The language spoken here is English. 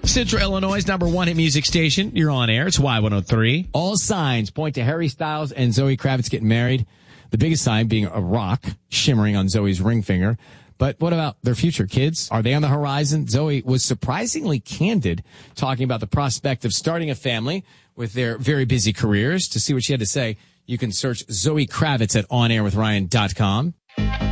Central Illinois' #1 hit music station. You're on air. It's Y103. All signs point to Harry Styles and Zoe Kravitz getting married. The biggest sign being a rock shimmering on Zoe's ring finger. But what about their future kids? Are they on the horizon? Zoe was surprisingly candid talking about the prospect of starting a family with their very busy careers. To see what she had to say, you can search Zoe Kravitz at onairwithryan.com.